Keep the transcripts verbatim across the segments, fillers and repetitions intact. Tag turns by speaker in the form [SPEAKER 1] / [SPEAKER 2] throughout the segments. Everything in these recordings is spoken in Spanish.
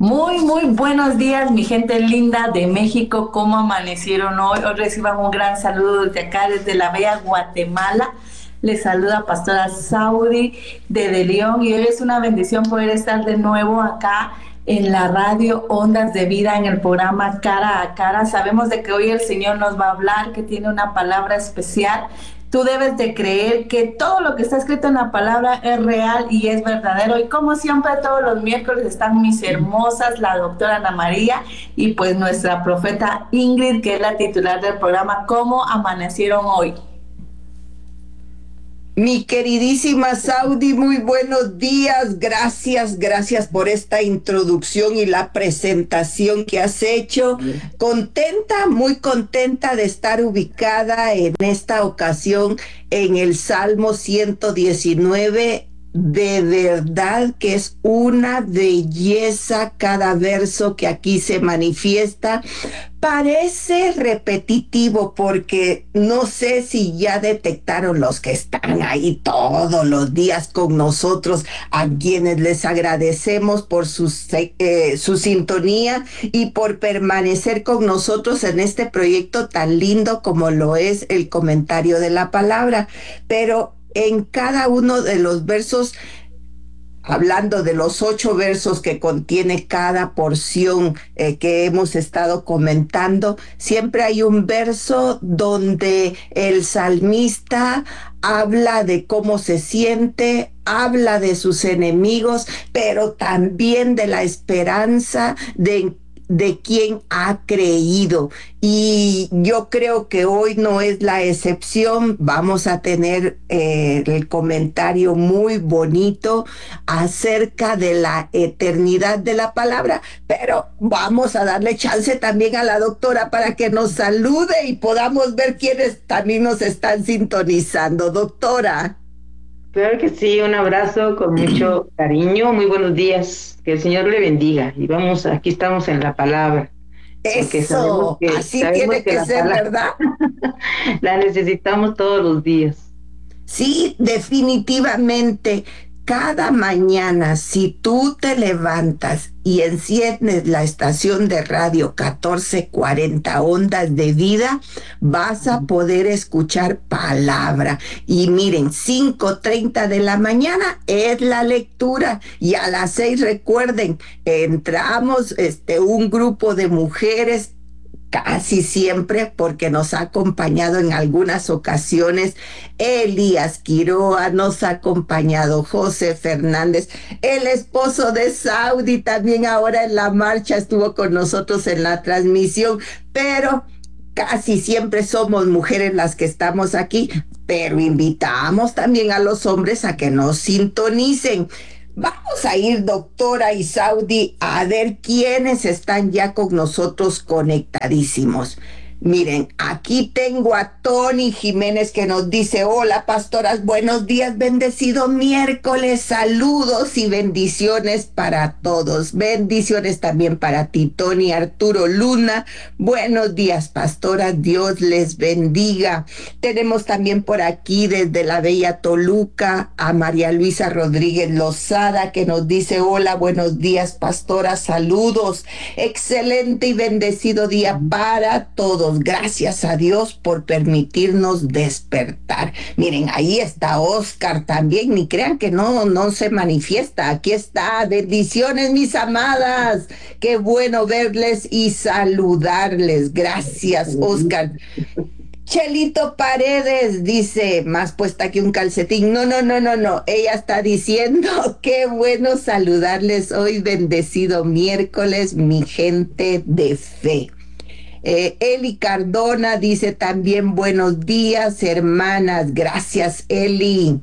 [SPEAKER 1] Muy, muy buenos días, mi gente linda de México. ¿Cómo amanecieron hoy? Hoy reciban un gran saludo desde acá, desde la bella Guatemala. Les saluda Pastora Saudi de De León y hoy es una bendición poder estar de nuevo acá en la radio Ondas de Vida en el programa Cara a Cara. Sabemos de que hoy el Señor nos va a hablar, que tiene una palabra especial. Tú debes de creer que todo lo que está escrito en la palabra es real y es verdadero. Y como siempre, todos los miércoles están mis hermosas, la doctora Ana María y pues nuestra profeta Ingrid, que es la titular del programa. ¿Cómo amanecieron hoy?
[SPEAKER 2] Mi queridísima Saudi, muy buenos días. Gracias, gracias por esta introducción y la presentación que has hecho. Contenta, muy contenta de estar ubicada en esta ocasión en el Salmo ciento diecinueve. De verdad que es una belleza cada verso que aquí se manifiesta. Parece repetitivo porque no sé si ya detectaron los que están ahí todos los días con nosotros, a quienes les agradecemos por su, eh, su sintonía y por permanecer con nosotros en este proyecto tan lindo como lo es el comentario de la palabra. Pero en cada uno de los versos, hablando de los ocho versos que contiene cada porción eh, que hemos estado comentando, siempre hay un verso donde el salmista habla de cómo se siente, habla de sus enemigos, pero también de la esperanza de de quien ha creído. Y yo creo que hoy no es la excepción. Vamos a tener eh, el comentario muy bonito acerca de la eternidad de la palabra, pero vamos a darle chance también a la doctora para que nos salude y podamos ver quiénes también nos están sintonizando. Doctora.
[SPEAKER 3] Claro que sí, un abrazo con mucho cariño, muy buenos días, que el Señor le bendiga. Y vamos, aquí estamos en la palabra, porque sabemos
[SPEAKER 2] Eso,
[SPEAKER 3] que,
[SPEAKER 2] así
[SPEAKER 3] sabemos
[SPEAKER 2] tiene
[SPEAKER 3] que
[SPEAKER 2] que
[SPEAKER 3] la
[SPEAKER 2] ser,
[SPEAKER 3] palabra
[SPEAKER 2] ¿verdad?
[SPEAKER 3] la necesitamos todos los días.
[SPEAKER 2] Sí, definitivamente. Cada mañana, si tú te levantas y enciendes la estación de radio catorce cuarenta Ondas de Vida, vas a poder escuchar palabra. Y miren, cinco treinta de la mañana es la lectura y a las seis, recuerden, entramos este, un grupo de mujeres casi siempre, porque nos ha acompañado en algunas ocasiones Elías Quiroa, nos ha acompañado José Fernández, el esposo de Saudi, también ahora en la marcha estuvo con nosotros en la transmisión, pero casi siempre somos mujeres las que estamos aquí, pero invitamos también a los hombres a que nos sintonicen. Vamos a ir, doctora y Saudi, a ver quiénes están ya con nosotros conectadísimos. Miren, aquí tengo a Tony Jiménez que nos dice: hola, pastoras, buenos días, bendecido miércoles, saludos y bendiciones para todos. Bendiciones también para ti, Tony. Arturo Luna, buenos días, pastoras, Dios les bendiga. Tenemos también por aquí desde la bella Toluca a María Luisa Rodríguez Lozada que nos dice: hola, buenos días, pastoras, saludos, excelente y bendecido día para todos. Gracias a Dios por permitirnos despertar. Miren, ahí está Oscar también, ni crean que no, no se manifiesta. Aquí está. Bendiciones, mis amadas. Qué bueno verles y saludarles. Gracias, Oscar. Chelito Paredes dice, más puesta que un calcetín. No, no, no, no, no. Ella está diciendo: qué bueno saludarles hoy, bendecido miércoles, mi gente de fe. Eh, Eli Cardona dice también: buenos días, hermanas. Gracias, Eli.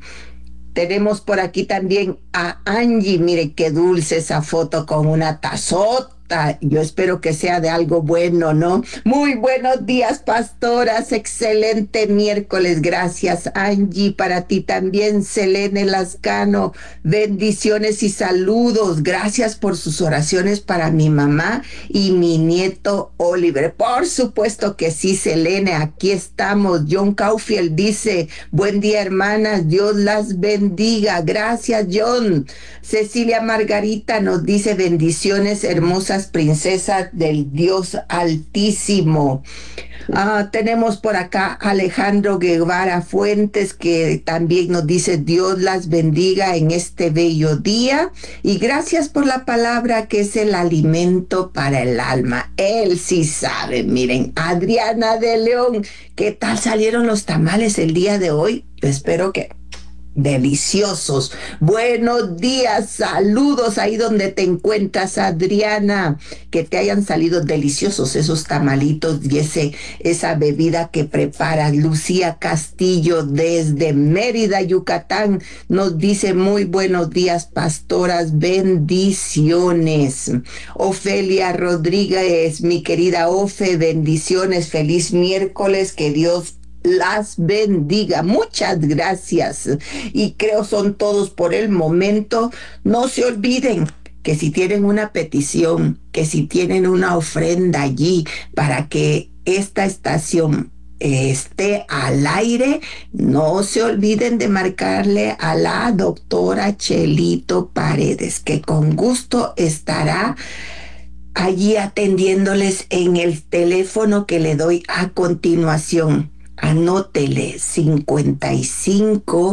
[SPEAKER 2] Tenemos por aquí también a Angie. Mire qué dulce esa foto con una tazota nota. Yo espero que sea de algo bueno, ¿no? Muy buenos días, pastoras. Excelente miércoles. Gracias, Angie. Para ti también, Selene Lascano. Bendiciones y saludos. Gracias por sus oraciones para mi mamá y mi nieto Oliver. Por supuesto que sí, Selene. Aquí estamos. John Caulfield dice, buen día, hermanas. Dios las bendiga. Gracias, John. Cecilia Margarita nos dice bendiciones, hermosas princesas del Dios Altísimo. Ah, tenemos por acá Alejandro Guevara Fuentes, que también nos dice Dios las bendiga en este bello día y gracias por la palabra que es el alimento para el alma. Él sí sabe. Miren, Adriana de León, ¿qué tal salieron los tamales el día de hoy? Yo espero que deliciosos. Buenos días, saludos ahí donde te encuentras, Adriana, que te hayan salido deliciosos esos tamalitos y ese, esa bebida que preparas. Lucía Castillo desde Mérida, Yucatán, nos dice muy buenos días, pastoras, bendiciones. Ofelia Rodríguez, mi querida Ofe, bendiciones, feliz miércoles, que Dios las bendiga. Muchas gracias. Y creo son todos por el momento. No se olviden que si tienen una petición, que si tienen una ofrenda allí para que esta estación eh, esté al aire, no se olviden de marcarle a la doctora Chelito Paredes, que con gusto estará allí atendiéndoles en el teléfono que le doy a continuación. Anótele cincuenta y cinco,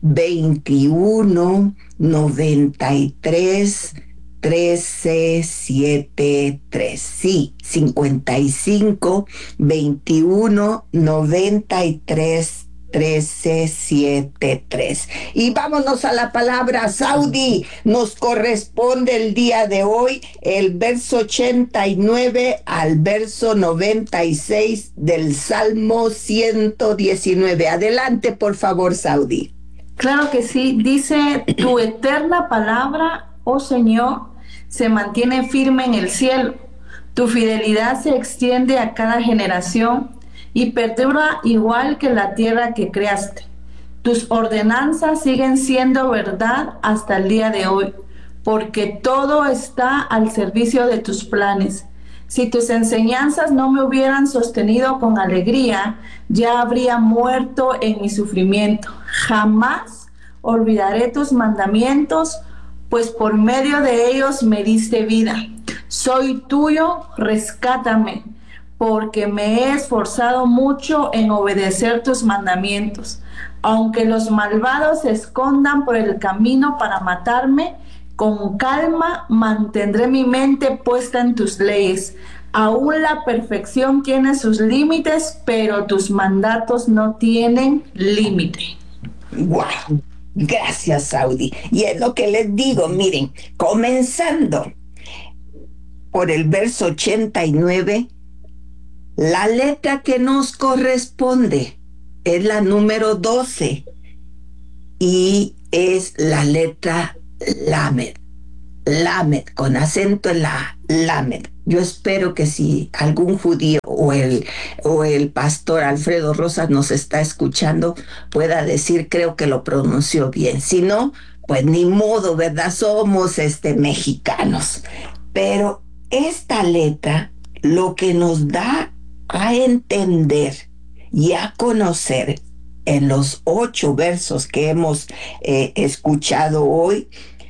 [SPEAKER 2] veintiuno, noventa y tres, trece, setenta y tres. Sí, cincuenta y cinco, veintiuno, noventa y tres, trece, setenta y tres. Y vámonos a la palabra. Saudi, nos corresponde el día de hoy el verso ochenta y nueve al verso noventa y seis del Salmo ciento diecinueve. Adelante, por favor, Saudi.
[SPEAKER 1] Claro que sí. Dice, tu eterna palabra, oh Señor, se mantiene firme en el cielo. Tu fidelidad se extiende a cada generación y perdura igual que la tierra que creaste. Tus ordenanzas siguen siendo verdad hasta el día de hoy, porque todo está al servicio de tus planes. Si tus enseñanzas no me hubieran sostenido con alegría, ya habría muerto en mi sufrimiento. Jamás olvidaré tus mandamientos, pues por medio de ellos me diste vida. Soy tuyo, rescátame, porque me he esforzado mucho en obedecer tus mandamientos. Aunque los malvados se escondan por el camino para matarme, con calma mantendré mi mente puesta en tus leyes. Aún la perfección tiene sus límites, pero tus mandatos no tienen límite.
[SPEAKER 2] ¡Wow! Gracias, Saudi. Y es lo que les digo, miren, comenzando por el verso ochenta y nueve, la letra que nos corresponde es la número doce y es la letra Lamed. Lamed, con acento en la Lamed. Yo espero que si algún judío o el, o el pastor Alfredo Rosas nos está escuchando, pueda decir, creo que lo pronunció bien. Si no, pues ni modo, ¿verdad? Somos este, mexicanos. Pero esta letra lo que nos da a entender y a conocer en los ocho versos que hemos eh, escuchado hoy,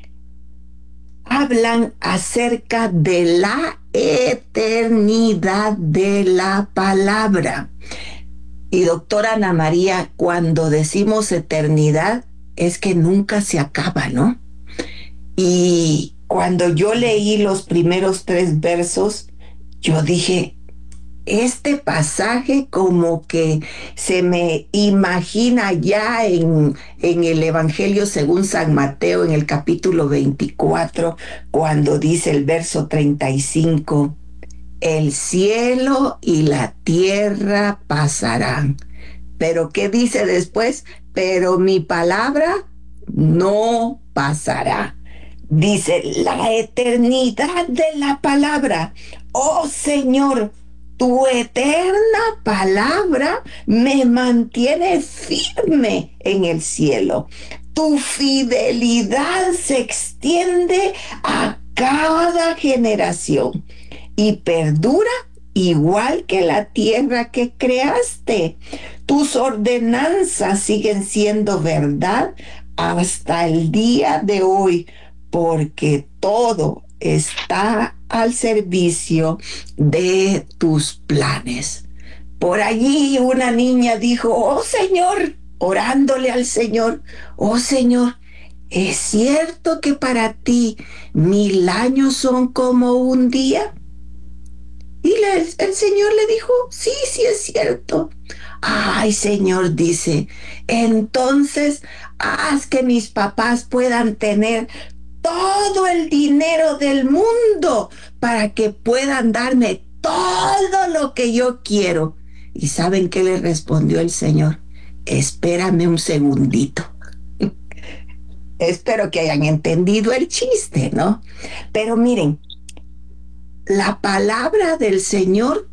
[SPEAKER 2] hablan acerca de la eternidad de la palabra. Y doctora Ana María, cuando decimos eternidad, es que nunca se acaba, ¿no? Y cuando yo leí los primeros tres versos, yo dije, este pasaje como que se me imagina ya en, en el Evangelio según San Mateo, en el capítulo veinticuatro, cuando dice el verso treinta y cinco, el cielo y la tierra pasarán. Pero ¿qué dice después? Pero mi palabra no pasará. Dice, la eternidad de la palabra. Oh Señor, tu eterna palabra me mantiene firme en el cielo. Tu fidelidad se extiende a cada generación y perdura igual que la tierra que creaste. Tus ordenanzas siguen siendo verdad hasta el día de hoy, porque todo está al servicio de tus planes. Por allí una niña dijo, oh Señor, orándole al Señor, oh Señor, ¿es cierto que para ti mil años son como un día? Y le, el Señor le dijo, sí, sí es cierto. Ay, Señor, dice, entonces haz que mis papás puedan tener todo el dinero del mundo para que puedan darme todo lo que yo quiero. ¿Y saben qué le respondió el Señor? Espérame un segundito. Espero que hayan entendido el chiste, ¿no? Pero miren, la palabra del Señor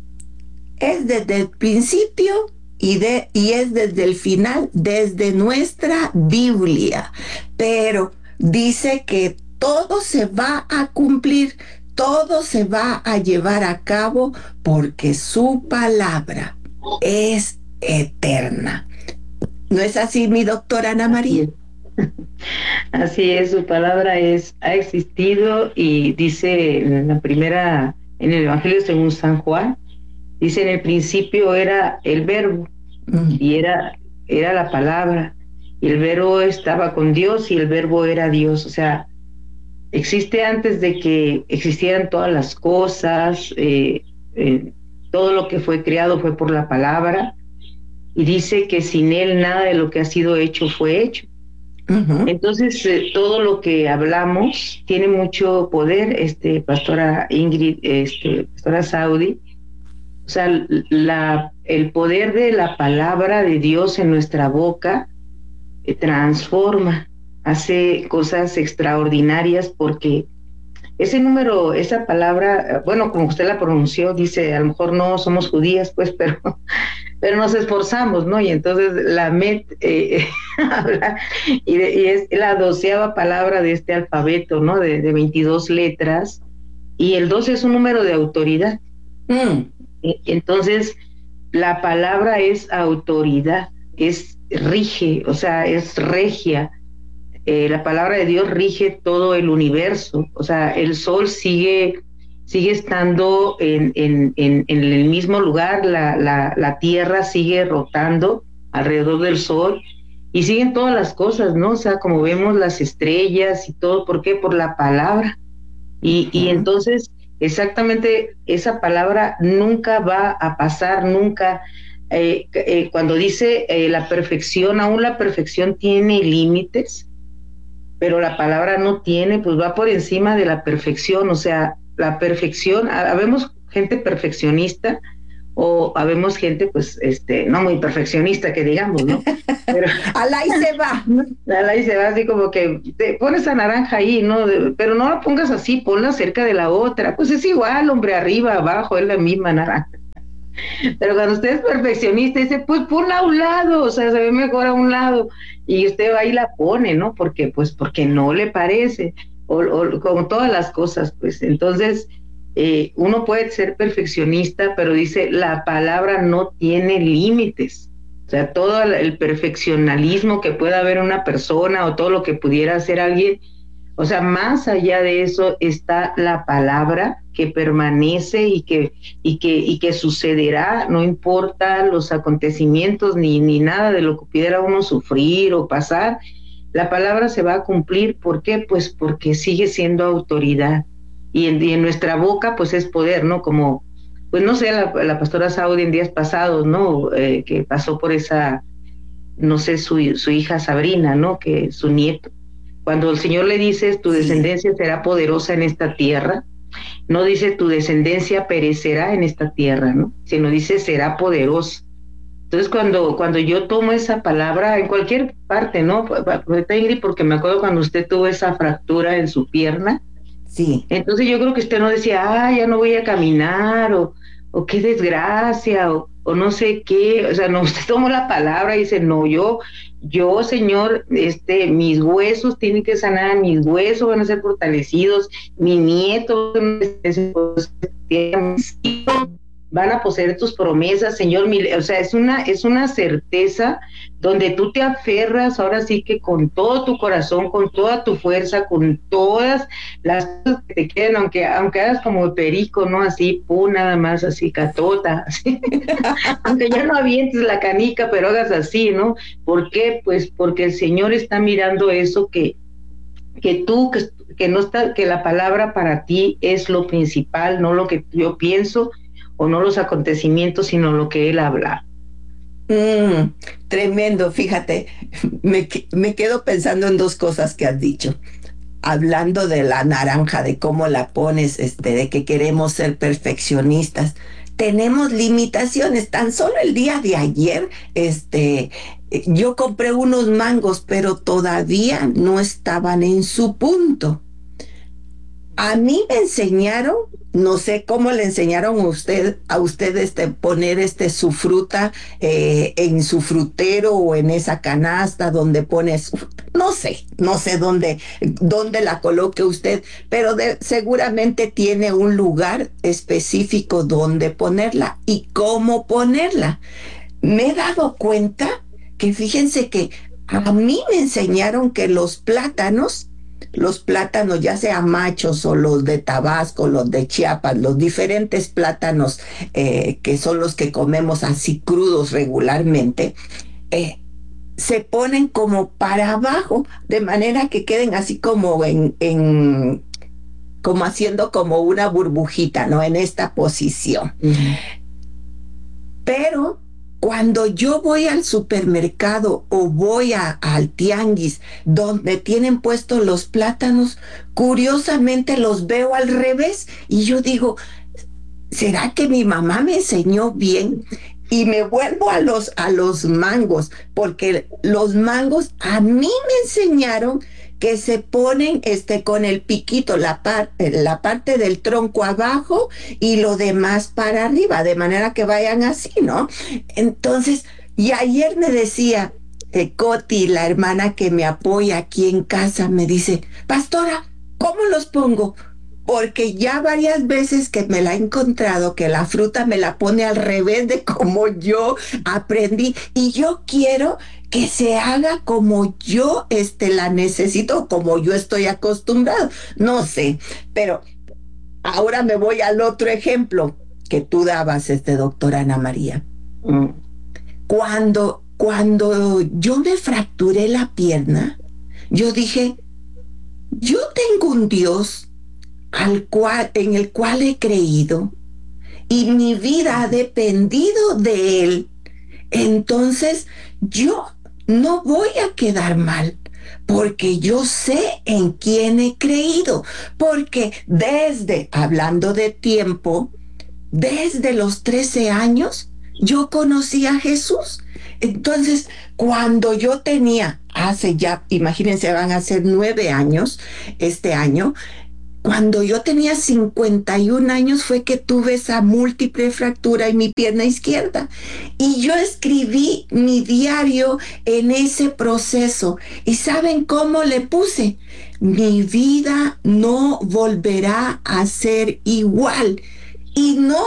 [SPEAKER 2] es desde el principio y, de, y es desde el final, desde nuestra Biblia. Pero dice que todo se va a cumplir, todo se va a llevar a cabo porque su palabra es eterna. ¿No es así, mi doctora Ana María?
[SPEAKER 3] Así es, su palabra es, ha existido y dice en la primera, en el Evangelio según San Juan, dice en el principio era el verbo mm. y era, era la palabra. Y el verbo estaba con Dios y el verbo era Dios. O sea, existe antes de que existieran todas las cosas, eh, eh, todo lo que fue creado fue por la palabra, y dice que sin él nada de lo que ha sido hecho fue hecho. Uh-huh. Entonces, eh, todo lo que hablamos tiene mucho poder, este, pastora Ingrid, este, pastora Saudi. O sea, la, el poder de la palabra de Dios en nuestra boca transforma, hace cosas extraordinarias, porque ese número, esa palabra, bueno, como usted la pronunció, dice, a lo mejor no somos judías, pues, pero, pero nos esforzamos, ¿no? Y entonces la Met eh, habla, y, de, y es la doceava palabra de este alfabeto, ¿no? De, de veintidós letras, y el doce es un número de autoridad. Mm. Entonces, la palabra es autoridad, es rige, o sea, es regia. Eh, la palabra de Dios rige todo el universo. O sea, el sol sigue sigue estando en, en, en, en el mismo lugar, la, la, la tierra sigue rotando alrededor del sol y siguen todas las cosas, ¿no? O sea, como vemos las estrellas y todo, ¿por qué? Por la palabra. Y, uh-huh. y entonces, exactamente, esa palabra nunca va a pasar, nunca. Eh, eh, cuando dice eh, la perfección, aún la perfección tiene límites, pero la palabra no tiene, pues va por encima de la perfección. O sea, la perfección, habemos gente perfeccionista o habemos gente pues este no muy perfeccionista, que digamos, ¿no? Pero
[SPEAKER 2] alá y se va.
[SPEAKER 3] Alá y se va, así como que te pones esa naranja ahí, ¿no? Pero no la pongas así, ponla cerca de la otra. Pues es igual, hombre, arriba, abajo, es la misma naranja. Pero cuando usted es perfeccionista, dice, pues ponla a un lado, o sea, se ve mejor a un lado, y usted va y la pone, ¿no? Porque, pues, porque no le parece, o, o como todas las cosas, pues, entonces, eh, uno puede ser perfeccionista, pero dice, la palabra no tiene límites. O sea, todo el perfeccionalismo que pueda haber una persona, o todo lo que pudiera hacer alguien, o sea, más allá de eso está la palabra que permanece y que, y que, y que sucederá, no importa los acontecimientos ni, ni nada de lo que pudiera uno sufrir o pasar, la palabra se va a cumplir. ¿Por qué? Pues porque sigue siendo autoridad. Y en, y en nuestra boca, pues es poder, ¿no? Como, pues no sé, la, la pastora Saudi en días pasados, ¿no? Eh, que pasó por esa, no sé, su, su hija Sabrina, ¿no? Que su nieto. Cuando el Señor le dice, tu descendencia será poderosa en esta tierra, no dice tu descendencia perecerá en esta tierra, ¿no? Sino dice será poderosa. Entonces, cuando, cuando yo tomo esa palabra en cualquier parte, ¿no? Ingrid, porque me acuerdo cuando usted tuvo esa fractura en su pierna,
[SPEAKER 2] Sí.
[SPEAKER 3] entonces yo creo que usted no decía, ah, ya no voy a caminar, o, o qué desgracia, o, o no sé qué, o sea, no, usted tomó la palabra y dice, no, yo, yo, Señor, este, mis huesos tienen que sanar, mis huesos van a ser fortalecidos, mi nieto van a poseer tus promesas, Señor, o sea, es una, es una certeza donde tú te aferras ahora sí que con todo tu corazón, con toda tu fuerza, con todas las cosas que te queden, aunque, aunque hagas como perico, ¿no? Así, pum, nada más, así, catota, así. Aunque ya no avientes la canica, pero hagas así, ¿no? ¿Por qué? Pues porque el Señor está mirando eso que, que tú, que, que no está, que la palabra para ti es lo principal, no lo que yo pienso, o no los acontecimientos, sino lo que Él habla.
[SPEAKER 2] Mm, tremendo, fíjate, me, me quedo pensando en dos cosas que has dicho. Hablando de la naranja, de cómo la pones, este, de que queremos ser perfeccionistas. Tenemos limitaciones. Tan solo el día de ayer, este, yo compré unos mangos, pero todavía no estaban en su punto. A mí me enseñaron, no sé cómo le enseñaron a usted, a usted este, poner este, su fruta eh, en su frutero o en esa canasta donde pone su, no sé, no sé dónde, dónde la coloque usted, pero de, seguramente tiene un lugar específico donde ponerla y cómo ponerla. Me he dado cuenta que fíjense que a mí me enseñaron que los plátanos, los plátanos, ya sean machos o los de Tabasco, los de Chiapas, los diferentes plátanos eh, que son los que comemos así crudos regularmente, eh, se ponen como para abajo, de manera que queden así como en, en como haciendo como una burbujita, ¿no? En esta posición. Uh-huh. Pero cuando yo voy al supermercado o voy a, al tianguis donde tienen puestos los plátanos, curiosamente los veo al revés y yo digo, ¿será que mi mamá me enseñó bien? Y me vuelvo a los, a los mangos, porque los mangos a mí me enseñaron que se ponen este, con el piquito, la, par, la parte del tronco abajo y lo demás para arriba, de manera que vayan así, ¿no? Entonces, y ayer me decía eh, Coti, la hermana que me apoya aquí en casa, me dice, pastora, ¿cómo los pongo? Porque ya varias veces que me la he encontrado, que la fruta me la pone al revés de como yo aprendí, y yo quiero que se haga como yo este, la necesito, como yo estoy acostumbrado. No sé, pero ahora me voy al otro ejemplo que tú dabas, este, doctora Ana María. Mm. Cuando, cuando yo me fracturé la pierna, yo dije, yo tengo un Dios al cual, en el cual he creído y mi vida ha dependido de él. Entonces yo no voy a quedar mal porque yo sé en quién he creído, porque desde, hablando de tiempo, desde los trece años yo conocí a Jesús. Entonces, cuando yo tenía, hace ya, imagínense, van a ser nueve años este año, cuando yo tenía cincuenta y un años fue que tuve esa múltiple fractura en mi pierna izquierda. Y yo escribí mi diario en ese proceso. ¿Y saben cómo le puse? Mi vida no volverá a ser igual. Y no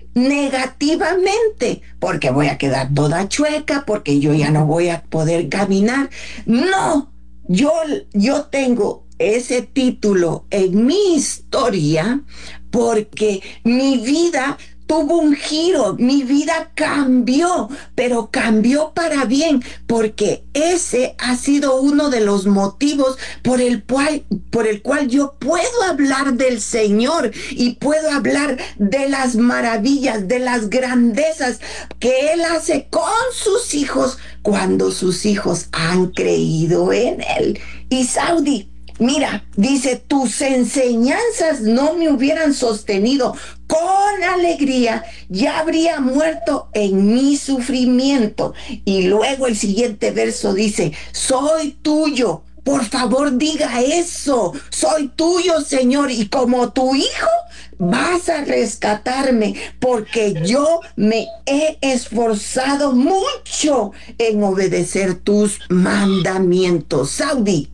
[SPEAKER 2] negativamente, porque voy a quedar toda chueca, porque yo ya no voy a poder caminar. No, yo, yo tengo ese título en mi historia porque mi vida tuvo un giro, mi vida cambió, pero cambió para bien, porque ese ha sido uno de los motivos por el cual, por el cual yo puedo hablar del Señor y puedo hablar de las maravillas, de las grandezas que Él hace con sus hijos cuando sus hijos han creído en Él. Y Saudi, Mira, dice, tus enseñanzas no me hubieran sostenido. Con alegría ya habría muerto en mi sufrimiento. Y luego el siguiente verso dice, soy tuyo. Por favor, diga eso. Soy tuyo, Señor, y como tu hijo vas a rescatarme, porque yo me he esforzado mucho en obedecer tus mandamientos. Saudi.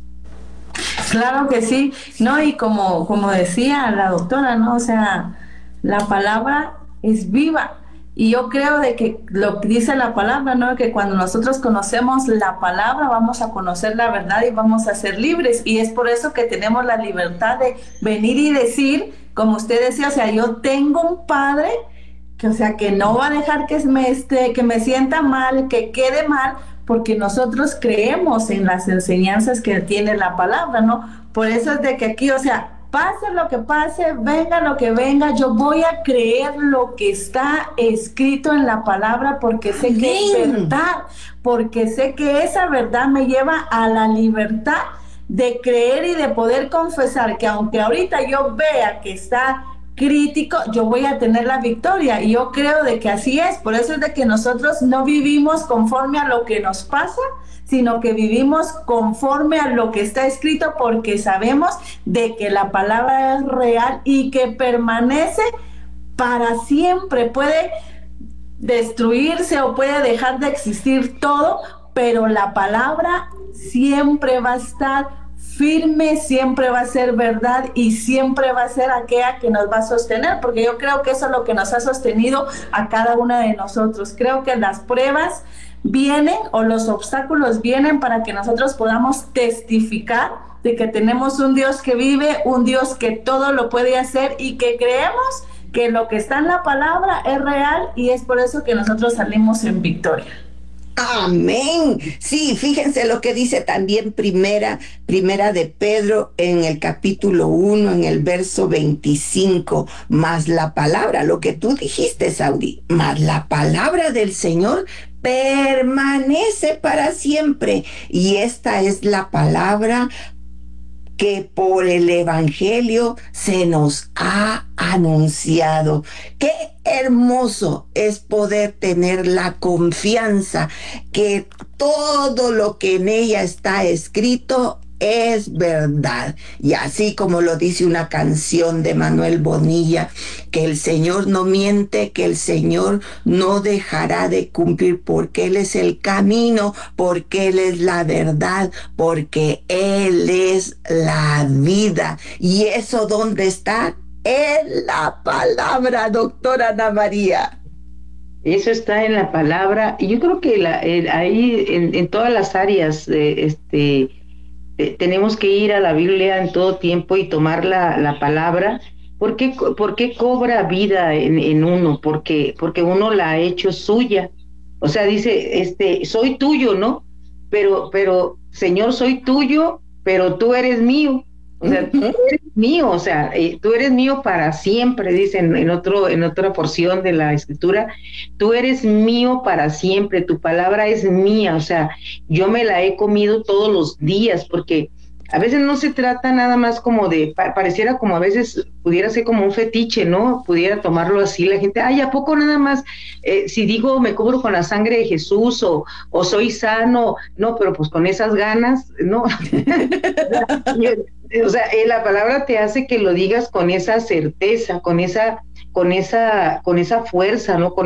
[SPEAKER 1] Claro que sí, no, y como, como decía la doctora, ¿no? O sea, la palabra es viva. Y yo creo de que lo que dice la palabra, ¿no? Que cuando nosotros conocemos la palabra, vamos a conocer la verdad y vamos a ser libres. Y es por eso que tenemos la libertad de venir y decir, como usted decía, o sea, yo tengo un padre que, o sea, que no va a dejar que me, esté, que me sienta mal, que quede mal, porque nosotros creemos en las enseñanzas que tiene la palabra, ¿no? Por eso es de que aquí, o sea, pase lo que pase, venga lo que venga, yo voy a creer lo que está escrito en la palabra porque sé que es verdad, porque sé que esa verdad me lleva a la libertad de creer y de poder confesar que aunque ahorita yo vea que está crítico, yo voy a tener la victoria, y yo creo de que así es. Por eso es de que nosotros no vivimos conforme a lo que nos pasa, sino que vivimos conforme a lo que está escrito, porque sabemos de que la palabra es real y que permanece para siempre. Puede destruirse o puede dejar de existir todo, pero la palabra siempre va a estar firme, siempre va a ser verdad y siempre va a ser aquella que nos va a sostener, porque yo creo que eso es lo que nos ha sostenido a cada una de nosotros. Creo que las pruebas vienen o los obstáculos vienen para que nosotros podamos testificar de que tenemos un Dios que vive, un Dios que todo lo puede hacer y que creemos que lo que está en la palabra es real, y es por eso que nosotros salimos en victoria.
[SPEAKER 2] Amén. Sí, fíjense lo que dice también primera, primera de Pedro en el capítulo uno, en el verso veinticinco, más la palabra, lo que tú dijiste, Saudi, más la palabra del Señor permanece para siempre. Y esta es la palabra que por el Evangelio se nos ha anunciado. Qué hermoso es poder tener la confianza que todo lo que en ella está escrito es verdad. Y así como lo dice una canción de Manuel Bonilla, que el Señor no miente, que el Señor no dejará de cumplir, porque Él es el camino, porque Él es la verdad, porque Él es la vida. ¿Y eso dónde está? En la palabra, doctora Ana María.
[SPEAKER 3] Eso está en la palabra. Y yo creo que la, el, ahí en, en todas las áreas eh, este Eh, tenemos que ir a la Biblia en todo tiempo y tomar la, la palabra. ¿Por qué, por qué cobra vida en, en uno? Porque, porque uno la ha hecho suya. O sea, dice, este, soy tuyo, ¿no? Pero, pero, Señor, soy tuyo, pero tú eres mío. O sea, tú eres mío, o sea, eh, tú eres mío para siempre, dicen en otro, en otra porción de la escritura, tú eres mío para siempre, tu palabra es mía, o sea, yo me la he comido todos los días, porque a veces no se trata nada más como de, pa- pareciera como a veces pudiera ser como un fetiche, ¿no? Pudiera tomarlo así la gente, ay, ¿a poco nada más? Eh, si digo me cubro con la sangre de Jesús o, o soy sano, no, pero pues con esas ganas, no. O sea, eh, la palabra te hace que lo digas con esa certeza, con esa, con esa, con esa fuerza, ¿no? Con